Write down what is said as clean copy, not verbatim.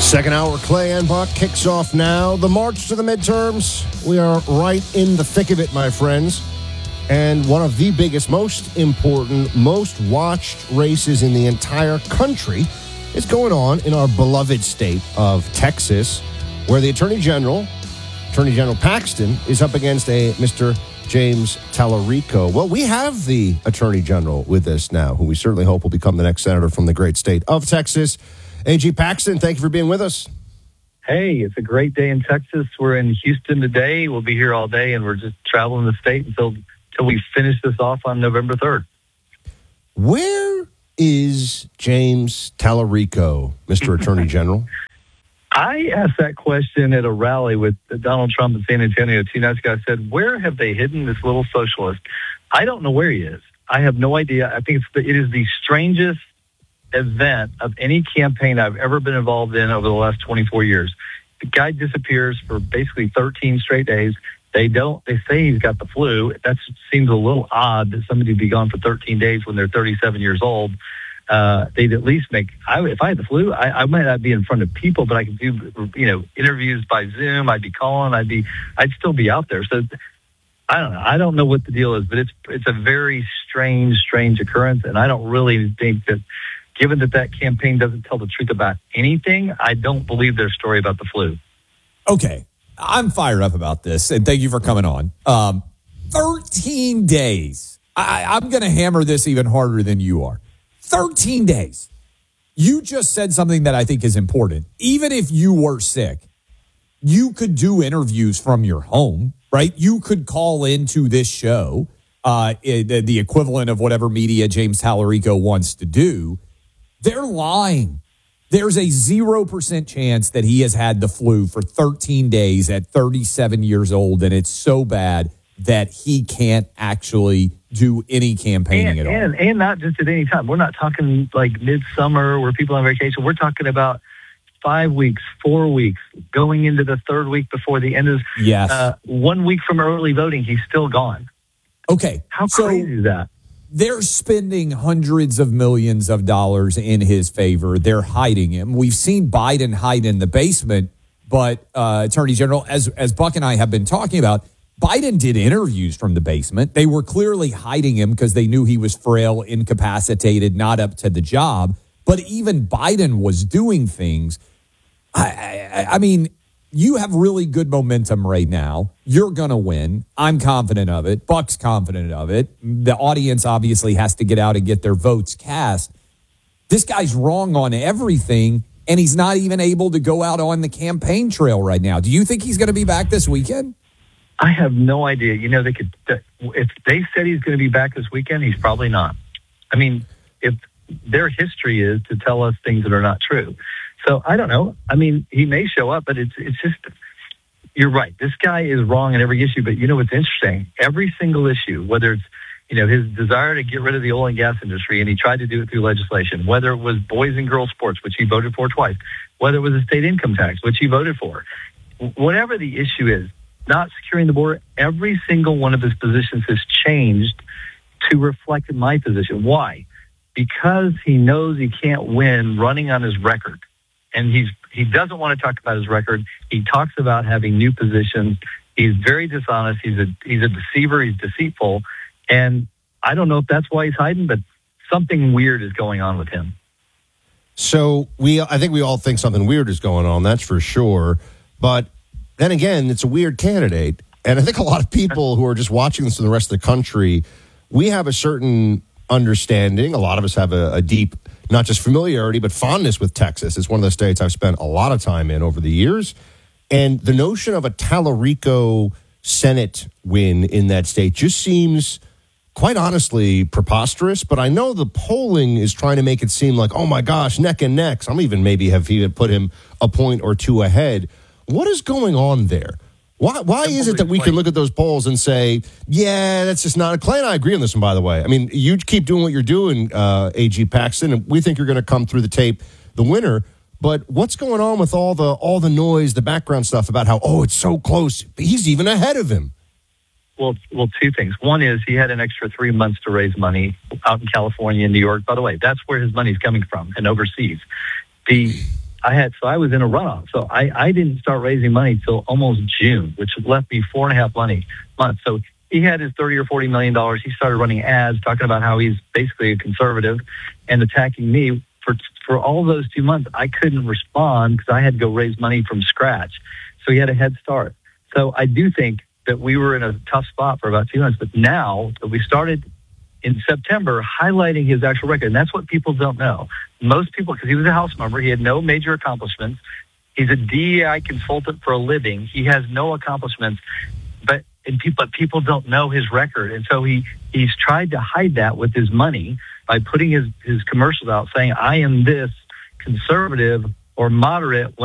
Second hour, Clay and Buck kicks off now. The march to the midterms. We are right in the thick of it, my friends. And one of the biggest, most important, most watched races in the entire country is going on in our beloved state of Texas, where the Attorney General Paxton, is up against a Mr. James Tallarico. Well, we have the Attorney General with us now, who we certainly hope will become the next senator from the great state of Texas. A.G. Paxton, thank you for being with us. Hey, it's a great day in Texas. We're in Houston today. We'll be here all day, and we're just traveling the state until we finish this off on November 3rd. Where is James Tallarico, Mr. Attorney General? I asked that question at a rally with Donald Trump in San Antonio 2 nights ago. I said, where have they hidden this little socialist? I don't know where he is. I have no idea. I think it is the strangest event of any campaign I've ever been involved in over the last 24 years. The guy disappears for basically 13 straight days. They say he's got the flu. That seems a little odd that somebody would be gone for 13 days when they're 37 years old. They'd at least if I had the flu, I might not be in front of people, but I could do, interviews by Zoom. I'd be calling. I'd still be out there. So I don't know. I don't know what the deal is, but it's a very strange occurrence. And I don't really think that, given that campaign doesn't tell the truth about anything, I don't believe their story about the flu. Okay. I'm fired up about this, and thank you for coming on. 13 days. I'm going to hammer this even harder than you are. 13 days. You just said something that I think is important. Even if you were sick, you could do interviews from your home, right? You could call into this show, the equivalent of whatever media James Tallarico wants to do. They're lying. There's a 0% chance that he has had the flu for 13 days at 37 years old, and it's so bad that he can't actually do any campaigning at all. And not just at any time. We're not talking like midsummer where people are on vacation. We're talking about 5 weeks, 4 weeks, going into the third week before the end of 1 week from early voting, he's still gone. Okay. How crazy is that? They're spending hundreds of millions of dollars in his favor. They're hiding him. We've seen Biden hide in the basement, but Attorney General, as Buck and I have been talking about, Biden did interviews from the basement. They were clearly hiding him because they knew he was frail, incapacitated, not up to the job. But even Biden was doing things. I mean, you have really good momentum right now. You're going to win. I'm confident of it. Buck's confident of it. The audience obviously has to get out and get their votes cast. This guy's wrong on everything, and he's not even able to go out on the campaign trail right now. Do you think he's going to be back this weekend? I have no idea. If they said he's going to be back this weekend, he's probably not. I mean, if their history is to tell us things that are not true. So I don't know. I mean, he may show up, but it's just, you're right. This guy is wrong in every issue. But you know what's interesting? Every single issue, whether it's, his desire to get rid of the oil and gas industry, and he tried to do it through legislation, whether it was boys and girls sports, which he voted for twice, whether it was a state income tax, which he voted for, whatever the issue is, not securing the border, every single one of his positions has changed to reflect my position. Why? Because he knows he can't win running on his record. And he doesn't want to talk about his record. He talks about having new positions. He's very dishonest. He's a deceiver. He's deceitful. And I don't know if that's why he's hiding, but something weird is going on with him. So I think we all think something weird is going on, that's for sure. But then again, it's a weird candidate. And I think a lot of people who are just watching this in the rest of the country, we have a certain understanding. A lot of us have a deep, not just familiarity, but fondness with Texas. It's one of the states I've spent a lot of time in over the years. And the notion of a Tallarico Senate win in that state just seems, quite honestly, preposterous. But I know the polling is trying to make it seem like, oh my gosh, neck and neck. Some even maybe have even put him a point or two ahead. What is going on there? Why is it that we can look at those polls and say, yeah, that's just not... Clay and I agree on this one, by the way. I mean, you keep doing what you're doing, A.G. Paxton, and we think you're going to come through the tape the winner. But what's going on with all the noise, the background stuff about how, it's so close. He's even ahead of him. Well, two things. One is he had an extra 3 months to raise money out in California and New York. By the way, that's where his money's coming from and overseas. The I was in a runoff. So I didn't start raising money till almost June, which left me 4.5 months. So he had his $30 or $40 million. He started running ads talking about how he's basically a conservative and attacking me. For all those 2 months, I couldn't respond because I had to go raise money from scratch. So he had a head start. So I do think that we were in a tough spot for about 2 months. But now that we started in September highlighting his actual record, and that's what people don't know. Most people, because he was a House member, he had no major accomplishments. He's a DEI consultant for a living. He has no accomplishments, but people don't know his record. And so he's tried to hide that with his money by putting his commercials out saying, I am this conservative or moderate